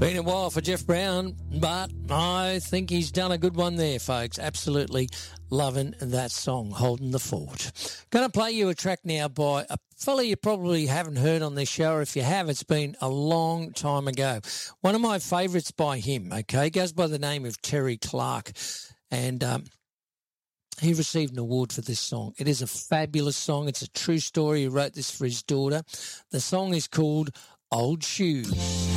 Been a while for Jeff Brown, but I think he's done a good one there, folks. Absolutely loving that song, Holding the Fort. Going to play you a track now by a fella you probably haven't heard on this show, or if you have, it's been a long time ago. One of my favourites by him, okay, goes by the name of Terry Clark, and he received an award for this song. It is a fabulous song. It's a true story. He wrote this for his daughter. The song is called Old Shoes.